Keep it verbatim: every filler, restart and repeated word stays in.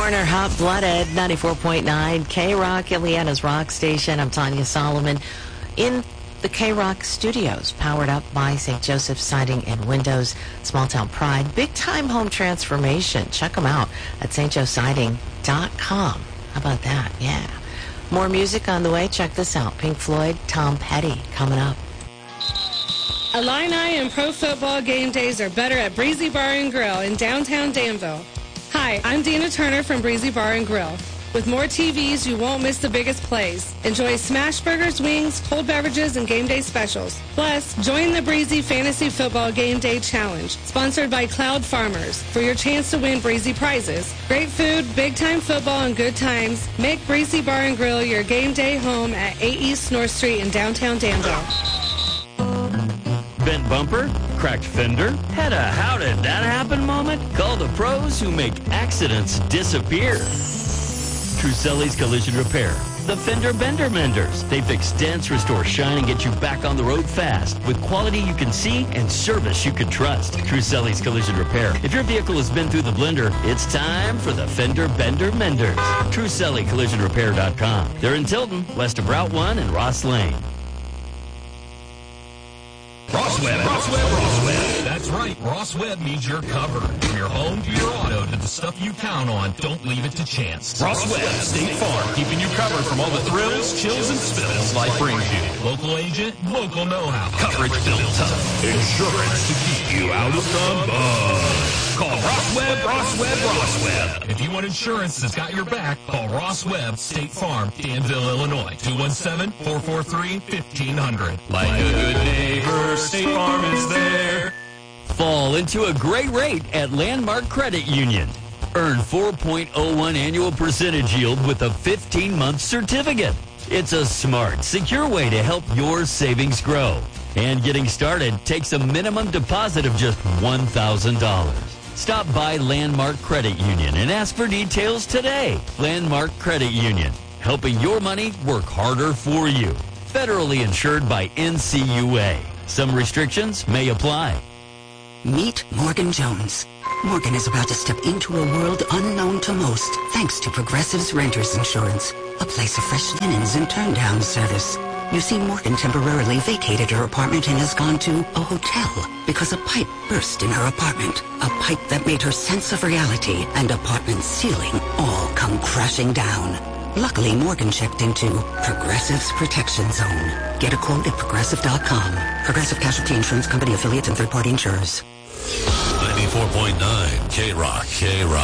Corner, hot-blooded, ninety-four point nine K-Rock, Indiana's rock station. I'm Tanya Solomon in the K-Rock studios, powered up by Saint Joseph Siding and Windows, Small Town Pride, big-time home transformation. Check them out at st joe siding dot com. How about that? Yeah. More music on the way. Check this out. Pink Floyd, Tom Petty, coming up. Illini and pro football game days are better at Breezy Bar and Grill in downtown Danville. Hi, I'm Dina Turner from Breezy Bar and Grill. With more T Vs, you won't miss the biggest plays. Enjoy smash burgers, wings, cold beverages, and game day specials. Plus, join the Breezy Fantasy Football Game Day Challenge, sponsored by Cloud Farmers, for your chance to win Breezy prizes. Great food, big-time football, and good times. Make Breezy Bar and Grill your game day home at eight East North Street in downtown Danville. Bent bumper? Cracked fender? Had a how did that happen moment? Call the pros who make accidents disappear. Truselli's Collision Repair. The Fender Bender Menders. They fix dents, restore shine, and get you back on the road fast with quality you can see and service you can trust. Truselli's Collision Repair. If your vehicle has been through the blender, it's time for the Fender Bender Menders. Truselli Collision Repair dot com. They're in Tilton, west of Route one and Ross Lane. Ross Web, Ross Web, Ross Web. That's right. Ross Web means you're covered. From your home to your auto to the stuff you count on, don't leave it to chance. Ross Web, State Farm, keeping you covered from all the thrills, chills, and spills life brings you. Local agent, local know-how. Coverage built tough. Insurance to keep you out of the mud. Call Ross Web, Ross Web, Ross Web. If you want insurance that's got your back, call Ross Web, State Farm, Danville, Illinois. two one seven, four four three, fifteen hundred. Like a good neighbor, State Farm is there. Fall into a great rate at Landmark Credit Union. Earn four point oh one annual percentage yield with a fifteen-month certificate. It's a smart, secure way to help your savings grow. And getting started takes a minimum deposit of just one thousand dollars. Stop by Landmark Credit Union and ask for details today. Landmark Credit Union, helping your money work harder for you. Federally insured by N C U A. Some restrictions may apply. Meet Morgan Jones. Morgan is about to step into a world unknown to most, thanks to Progressive's Renters Insurance, a place of fresh linens and turn-down service. You see, Morgan temporarily vacated her apartment and has gone to a hotel because a pipe burst in her apartment. A pipe that made her sense of reality and apartment ceiling all come crashing down. Luckily, Morgan checked into Progressive's Protection Zone. Get a quote at progressive dot com. Progressive Casualty Insurance Company affiliates and third-party insurers. ninety-four point nine K-Rock, K-Rock.